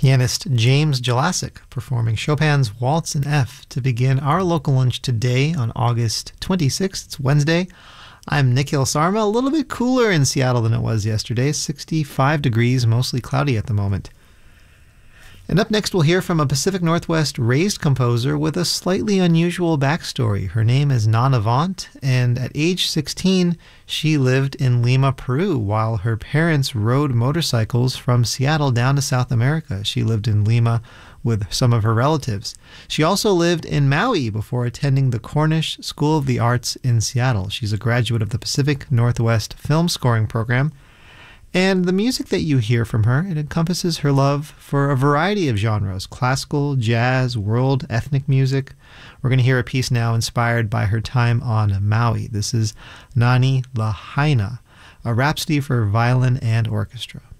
pianist James Jelassic performing Chopin's Waltz in F to begin our local lunch today on August 26th. It's Wednesday. I'm Nikhil Sarma. A little bit cooler in Seattle than it was yesterday. 65 degrees, mostly cloudy at the moment. And up next, we'll hear from a Pacific Northwest raised composer with a slightly unusual backstory. Her name is Nana Vaughn, and at age 16, she lived in Lima, Peru, while her parents rode motorcycles from Seattle down to South America. She lived in Lima with some of her relatives. She also lived in Maui before attending the Cornish School of the Arts in Seattle. She's a graduate of the Pacific Northwest Film Scoring Program. And the music that you hear from her, it encompasses her love for a variety of genres: classical, jazz, world, ethnic music. We're going to hear a piece now inspired by her time on Maui. This is Nani Lahaina, a rhapsody for violin and orchestra.